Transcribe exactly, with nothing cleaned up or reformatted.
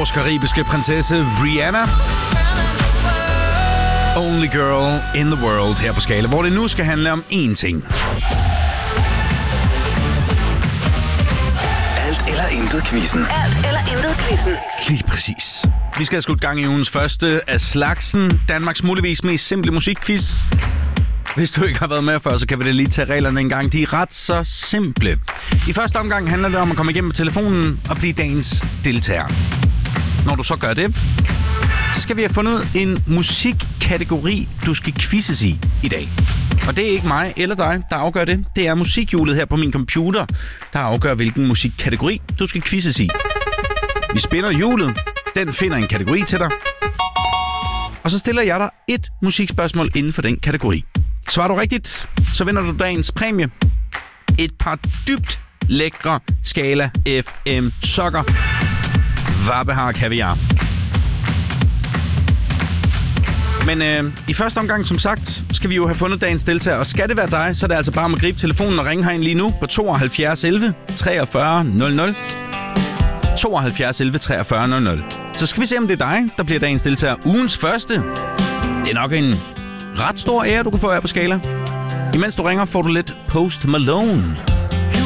Vores karibiske prinsesse Rihanna. Only girl in the world her på Skala, hvor det nu skal handle om én ting. Alt eller intet quizzen. Alt eller intet quizzen. Lige præcis. Vi skal have skudt gang i ugens første af slagsen. Danmarks muligvis mest simple musikquiz. Hvis du ikke har været med før, så kan vi da lige tage reglerne en gang. De er ret så simple. I første omgang handler det om at komme igennem med telefonen og blive dagens deltager. Når du så gør det, så skal vi have fundet en musikkategori, du skal quizzes i i dag. Og det er ikke mig eller dig, der afgør det. Det er musikhjulet her på min computer, der afgør, hvilken musikkategori du skal quizzes i. Vi spinner hjulet. Den finder en kategori til dig. Og så stiller jeg dig et musikspørgsmål inden for den kategori. Svarer du rigtigt, så vinder du dagens præmie. Et par dybt lækre Skala F M sokker. Vabbehar kaviar. Men øh, i første omgang, som sagt, skal vi jo have fundet dagens deltager. Og skal det være dig, så er det altså bare om at gribe telefonen og ringe herind lige nu på tooghalvfjerds elleve treogfyrre nul nul. tooghalvfjerds elleve treogfyrre nul nul. Så skal vi se, om det er dig, der bliver dagens deltager. Ugens første. Det er nok en ret stor ære, du kan få her på Skala. Imens du ringer, får du lidt Post Malone.